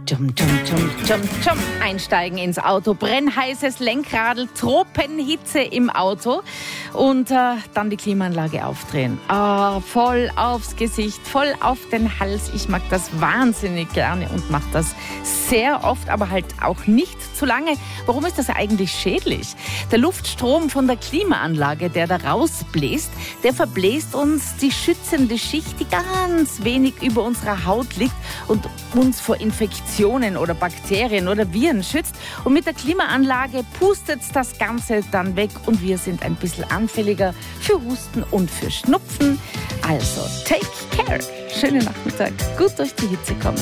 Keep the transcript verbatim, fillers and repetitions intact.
Jum, jum, jum, jum, jum. Einsteigen ins Auto, brennheißes Lenkradl, Tropenhitze im Auto und äh, dann die Klimaanlage aufdrehen. Ah, voll aufs Gesicht, voll auf den Hals. Ich mag das wahnsinnig gerne und mache das sehr oft, aber halt auch nicht zu lange. Warum ist das eigentlich schädlich? Der Luftstrom von der Klimaanlage, der da rausbläst, der verbläst uns die schützende Schicht, die ganz wenig über unserer Haut liegt und uns vor Infektionen oder Bakterien oder Viren schützt. Und mit der Klimaanlage pustet das Ganze dann weg und wir sind ein bisschen anfälliger für Husten und für Schnupfen. Also, take care. Schönen Nachmittag. Gut durch die Hitze kommen.